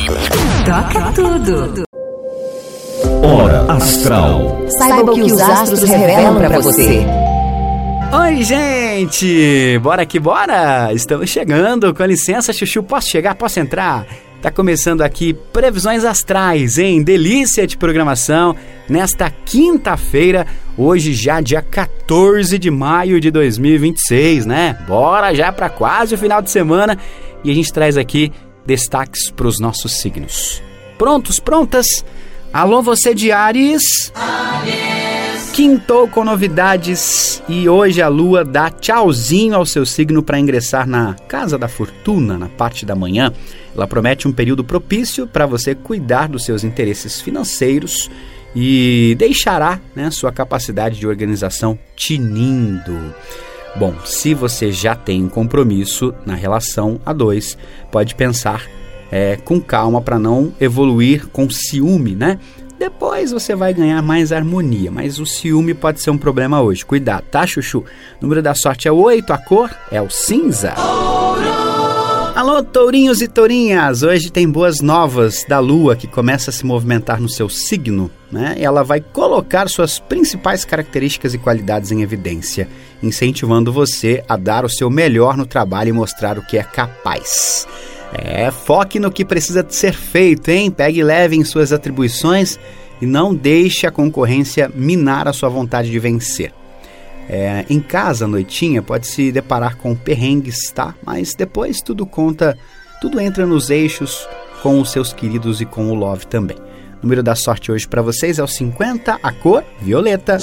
Toca tudo. Hora Astral. Saiba o que os astros revelam pra você. Oi, gente! Bora que bora! Estamos chegando. Com licença, Chuchu, posso chegar? Posso entrar? Tá começando aqui Previsões Astrais, hein? Delícia de programação nesta quinta-feira, hoje já dia 14 de maio de 2026, né? Bora já para quase o final de semana e a gente traz aqui destaques para os nossos signos. Prontos, prontas? Alô, você de Áries? Quintou com novidades e hoje a Lua dá tchauzinho ao seu signo para ingressar na Casa da Fortuna, na parte da manhã. Ela promete um período propício para você cuidar dos seus interesses financeiros e deixará, né, sua capacidade de organização tinindo. Bom, se você já tem um compromisso na relação a dois, pode pensar com calma para não evoluir com ciúme, né? Depois você vai ganhar mais harmonia, mas o ciúme pode ser um problema hoje. Cuidado, tá, Chuchu? O número da sorte é o 8, a cor é o cinza. Alô, tourinhos e tourinhas! Hoje tem boas novas da Lua que começa a se movimentar no seu signo, né? E ela vai colocar suas principais características e qualidades em evidência, incentivando você a dar o seu melhor no trabalho e mostrar o que é capaz. Foque no que precisa de ser feito, hein? Pegue leve em suas atribuições e não deixe a concorrência minar a sua vontade de vencer. Em casa, à noitinha, pode se deparar com perrengues, tá? Mas depois tudo entra nos eixos com os seus queridos e com o love também. O número da sorte hoje para vocês é o 50, a cor violeta.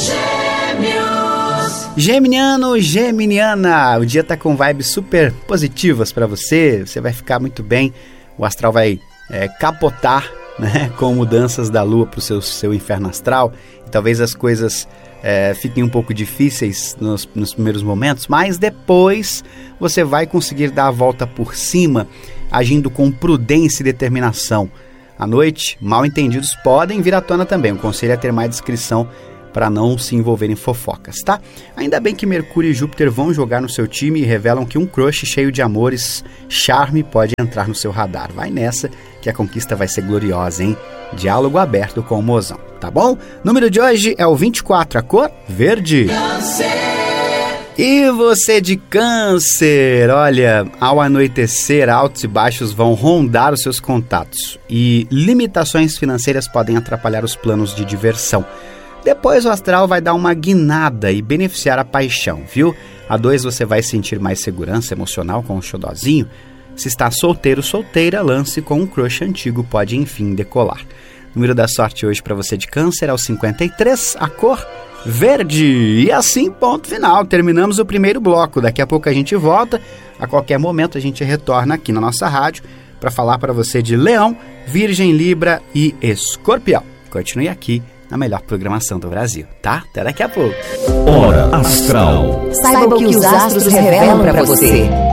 Geminiano, geminiana, o dia tá com vibes super positivas para você vai ficar muito bem, o astral vai capotar, né, com mudanças da lua pro seu inferno astral, e talvez as coisas fiquem um pouco difíceis nos primeiros momentos, mas depois você vai conseguir dar a volta por cima, agindo com prudência e determinação. À noite, mal entendidos podem vir à tona também, o conselho é ter mais discrição para não se envolver em fofocas, tá? Ainda bem que Mercúrio e Júpiter vão jogar no seu time e revelam que um crush cheio de amores, charme pode entrar no seu radar. Vai nessa que a conquista vai ser gloriosa, hein? Diálogo aberto com o mozão, tá bom? Número de hoje é o 24, a cor verde. Câncer. E você de Câncer, olha, ao anoitecer, altos e baixos vão rondar os seus contatos e limitações financeiras podem atrapalhar os planos de diversão. Depois o astral vai dar uma guinada e beneficiar a paixão, viu? A 2 você vai sentir mais segurança emocional com o xodozinho. Se está solteiro, solteira, lance com um crush antigo, pode enfim decolar. O número da sorte hoje para você de Câncer é o 53, a cor verde. E assim, ponto final, terminamos o primeiro bloco. Daqui a pouco a gente volta, a qualquer momento a gente retorna aqui na nossa rádio para falar para você de Leão, Virgem, Libra e Escorpião. Continue aqui na melhor programação do Brasil, tá? Até daqui a pouco. Hora Astral. Saiba o que os astros revelam pra você.